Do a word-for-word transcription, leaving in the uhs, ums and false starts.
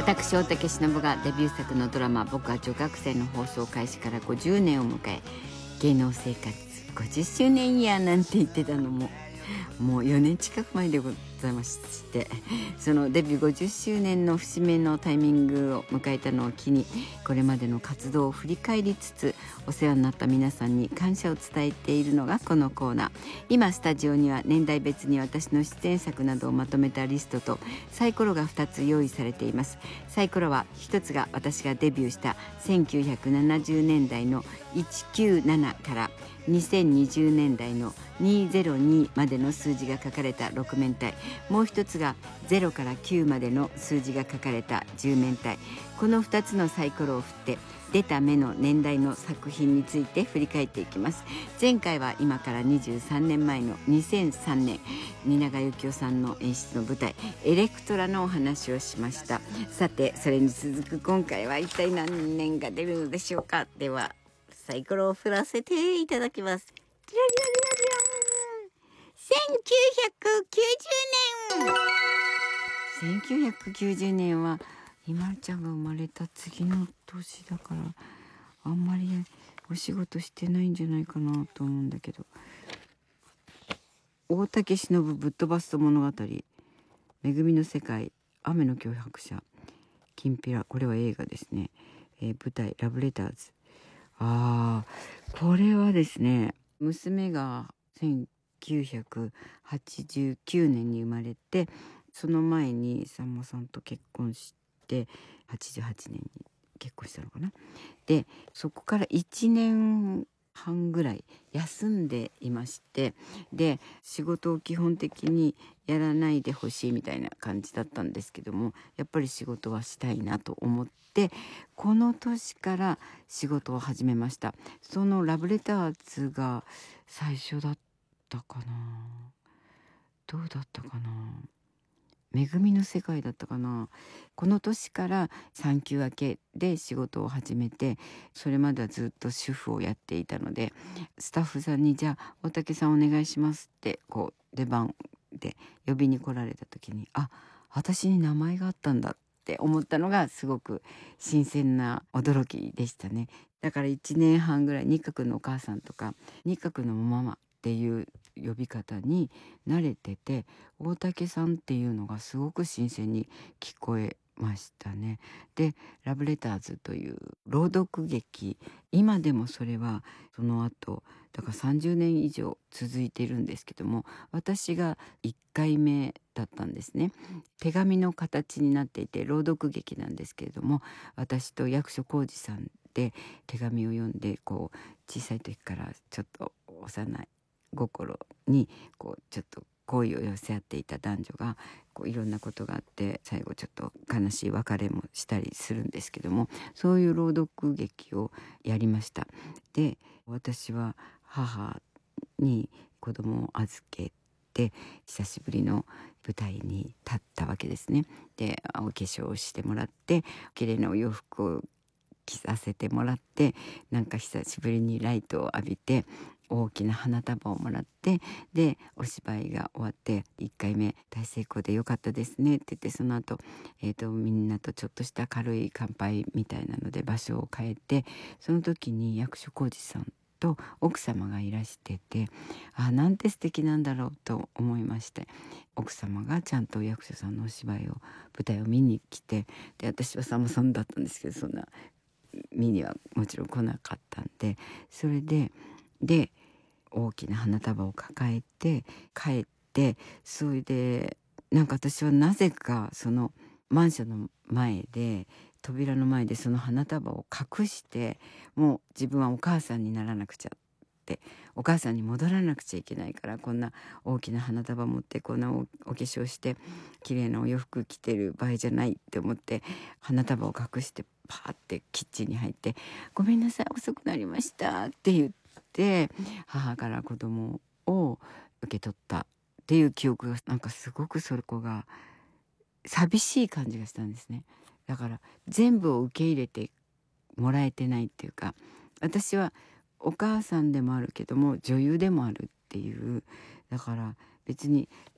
私大竹しのぶがデビュー作のドラマ僕は女学生の放送開始からごじゅうねんを迎え、芸能生活ごじゅっしゅうねんイヤーなんて言ってたのももうよねん近く前でございまして、そのデビューごじゅっしゅうねんの節目のタイミングを迎えたのを機に、これまでの活動を振り返りつつ、お世話になった皆さんに感謝を伝えているのがこのコーナー。今スタジオには年代別に私の出演作などをまとめたリストとサイコロがふたつ用意されています。サイコロはひとつが私がデビューしたせんきゅうひゃくななじゅうねんだいのいちきゅうななからにせんにじゅうねんだいのにせんにまでの数字が書かれたろくめんたい、もう一つがゼロからきゅうまでの数字が書かれたじゅうめんたい。このふたつのサイコロを振って出た目の年代の作品について振り返っていきます。前回は今からにじゅうさんねんまえのにせんさんねん、蜷川幸雄さんの演出の舞台エレクトラのお話をしました。さてそれに続く今回は一体何年が出るのでしょうか。ではサイコロを振らせていただきます。リラリラリラリラせんきゅうひゃくきゅうじゅうねん。せんきゅうひゃくきゅうじゅうねんはひまるちゃんが生まれた次の年だから、あんまりお仕事してないんじゃないかなと思うんだけど、大竹しのぶぶっ飛ばすと物語、めぐみの世界、雨の脅迫者、きんぴら、これは映画ですね、えー、舞台ラブレターズ。あー、これはですね、娘がせんきゅうひゃくはちじゅうきゅうねんに生まれて、その前にさんまさんと結婚してはちじゅうはちねんに結婚したのかな。でそこからいちねんはんぐらい休んでいまして、で仕事を基本的にやらないでほしいみたいな感じだったんですけども、やっぱり仕事はしたいなと思って、この年から仕事を始めました。そのラブレターズが最初だったかな、どうだったかな、めぐみの世界だったかな。この年から産休明けで仕事を始めて、それまではずっと主婦をやっていたので、スタッフさんにじゃあ大竹さんお願いしますってこう出番で呼びに来られた時に、あ、私に名前があったんだって思ったのがすごく新鮮な驚きでしたね。だからいちねんはんぐらい、にかくのお母さんとかにかくのママっていう呼び方に慣れてて、大竹さんっていうのがすごく新鮮に聞こえましたね。でラブレターズという朗読劇、今でもそれはその後だからさんじゅうねん以上続いているんですけども、私がいっかいめだったんですね。手紙の形になっていて朗読劇なんですけれども、私と役所広司さんで手紙を読んで、こう小さい時からちょっと幼い心にこうちょっと好意を寄せ合っていた男女がこういろんなことがあって最後ちょっと悲しい別れもしたりするんですけども、そういう朗読劇をやりました。で私は母に子供を預けて久しぶりの舞台に立ったわけですね。でお化粧をしてもらって、綺麗なお洋服を着させてもらって、なんか久しぶりにライトを浴びて大きな花束をもらって、でお芝居が終わっていっかいめ大成功でよかったですねって言って、その後、えーとみんなとちょっとした軽い乾杯みたいなので場所を変えて、その時に役所広司さんと奥様がいらしてて、あ、なんて素敵なんだろうと思いまして、奥様がちゃんと役所さんのお芝居を舞台を見に来て、で私はさんまさんだったんですけど、そんな見にはもちろん来なかったんで、それでで大きな花束を抱えて帰って、それでなんか私はなぜかそのマンションの前で扉の前でその花束を隠して、もう自分はお母さんにならなくちゃって、お母さんに戻らなくちゃいけないから、こんな大きな花束持ってこんな お, お化粧して綺麗なお洋服着てる場合じゃないって思って、花束を隠してパーってキッチンに入って「ごめんなさい遅くなりました」って言って、母から子供を受け取ったっていう記憶が、なんかすごくそこが寂しい感じがしたんですね。だから全部を受け入れてもらえてないっていうか、私はお母さんでもあるけども女優でもあるっていう、だから別に